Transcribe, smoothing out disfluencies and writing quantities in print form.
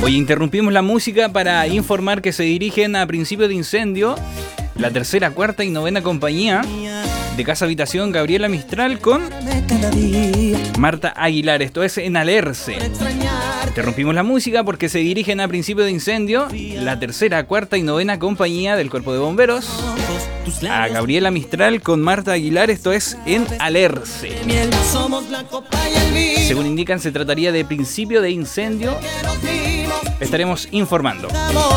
Hoy interrumpimos la música para informar que se dirigen a principio de incendio la tercera, cuarta y novena compañía de Casa Habitación Gabriela Mistral con Marta Aguilar. Esto es en Alerce. Interrumpimos la música porque se dirigen a principio de incendio la tercera, cuarta y novena compañía del Cuerpo de Bomberos a Gabriela Mistral con Marta Aguilar. Esto es en Alerce. Según indican, se trataría de principio de incendio. Estaremos informando.